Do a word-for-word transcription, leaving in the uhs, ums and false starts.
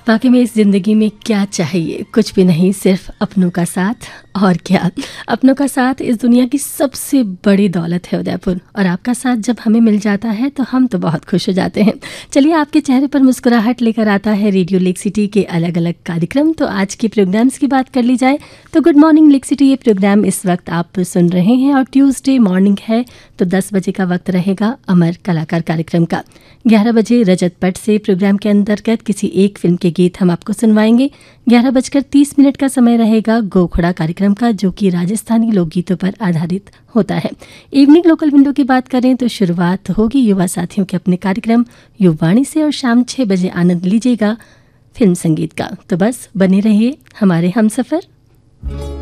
वाकई में इस ज़िंदगी में क्या चाहिए, कुछ भी नहीं, सिर्फ अपनों का साथ। और क्या, अपनों का साथ इस दुनिया की सबसे बड़ी दौलत है उदयपुर। और आपका साथ जब हमें मिल जाता है तो हम तो बहुत खुश हो जाते हैं। चलिए, आपके चेहरे पर मुस्कुराहट लेकर आता है रेडियो लेक सिटी के अलग अलग कार्यक्रम। तो आज के प्रोग्राम्स की बात कर ली जाए तो गुड मॉर्निंग लेक सिटी ये प्रोग्राम इस वक्त आप सुन रहे हैं और ट्यूसडे मॉर्निंग है तो दस बजे का वक्त रहेगा अमर कलाकार कार्यक्रम का। ग्यारह बजे रजत पट से प्रोग्राम के अंतर्गत किसी एक फिल्म के गीत हम आपको सुनवाएंगे। ग्यारह बजकर तीस मिनट का समय रहेगा गोखड़ा कार्यक्रम का, जो कि राजस्थानी लोकगीतों पर आधारित होता है। इवनिंग लोकल विंडो की बात करें तो शुरुआत होगी युवा साथियों के अपने कार्यक्रम युवाणी से और शाम छः बजे आनंद लीजिएगा फिल्म संगीत का। तो बस बने रहिए हमारे हमसफर।